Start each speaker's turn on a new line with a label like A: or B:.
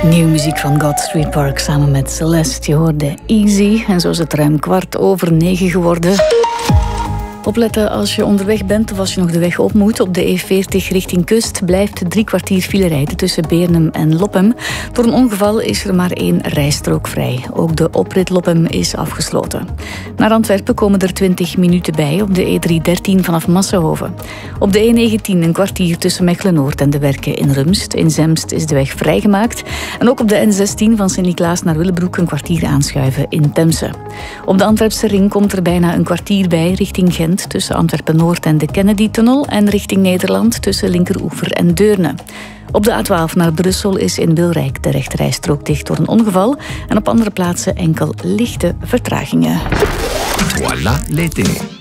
A: Nieuwe muziek van God Street Park samen met Celeste. Je hoorde Easy en zo is het ruim 9:15 geworden. Opletten als je onderweg bent of als je nog de weg op moet. Op de E40 richting kust blijft 3 kwartier file rijden tussen Beernem en Loppem. Door een ongeval is er maar 1 rijstrook vrij. Ook de oprit Loppem is afgesloten. Naar Antwerpen komen er 20 minuten bij op de E313 vanaf Massenhoven. Op de E19 een kwartier tussen Mechelen-Noord en de Werken in Rumst. In Zemst is de weg vrijgemaakt. En ook op de N16 van Sint-Niklaas naar Willebroek een kwartier aanschuiven in Temse. Op de Antwerpse ring komt er bijna een kwartier bij richting Gent tussen Antwerpen-Noord en de Kennedy-tunnel en richting Nederland tussen Linkeroever en Deurne. Op de A12 naar Brussel is in Wilrijk de rechterrijstrook dicht door een ongeval en op andere plaatsen enkel lichte vertragingen.
B: Voilà l'été.